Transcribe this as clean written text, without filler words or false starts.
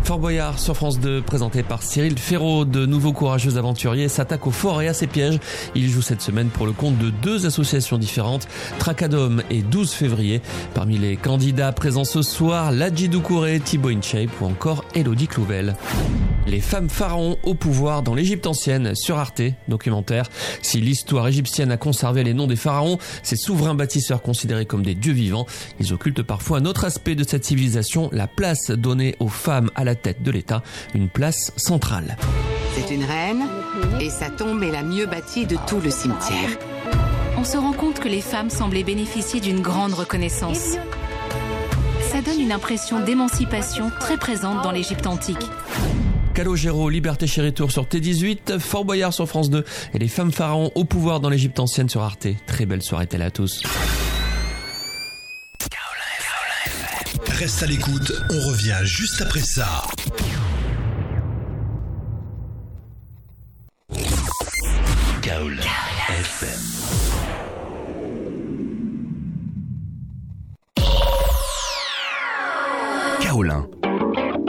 Fort Boyard sur France 2, présenté par Cyril Ferraud. De nouveaux courageux aventuriers s'attaquent au fort et à ses pièges. Ils jouent cette semaine pour le compte de 2 associations différentes, Tracadome et 12 février. Parmi les candidats présents ce soir, Ladji Doucouré, Thibaut InShape ou encore Elodie Clouvel. Les femmes pharaons au pouvoir dans l'Égypte ancienne, sur Arte, documentaire. Si l'histoire égyptienne a conservé les noms des pharaons, ces souverains bâtisseurs considérés comme des dieux vivants, ils occultent parfois un autre aspect de cette civilisation, la place donnée aux femmes à la tête de l'État, une place centrale. C'est une reine et sa tombe est la mieux bâtie de tout le cimetière. On se rend compte que les femmes semblaient bénéficier d'une grande reconnaissance. Ça donne une impression d'émancipation très présente dans l'Égypte antique. Calogero, Liberté Chéri Tour sur T18, Fort Boyard sur France 2 et les femmes pharaons au pouvoir dans l'Égypte ancienne sur Arte. Très belle soirée telle à tous. Reste à l'écoute, on revient juste après ça. Kaolin FM. Kaolin